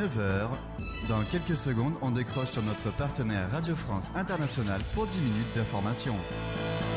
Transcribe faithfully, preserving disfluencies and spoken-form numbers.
neuf heures. Dans quelques secondes, on décroche sur notre partenaire Radio France Internationale pour dix minutes d'information.